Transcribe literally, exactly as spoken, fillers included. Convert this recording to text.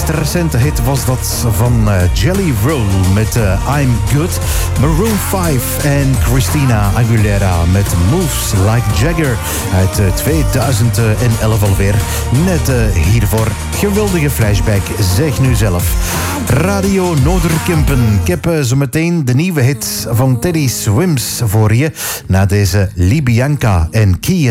meest recente hit was dat van uh, Jelly Roll met uh, I'm Good. Maroon vijf en Christina Aguilera met Moves Like Jagger uit uh, tweeduizend elf alweer. Net uh, hiervoor. Geweldige flashback, zeg nu zelf. Radio Noorderkempen. Ik heb uh, zo meteen de nieuwe hit van Teddy Swims voor je. Na deze Libianca en Kian.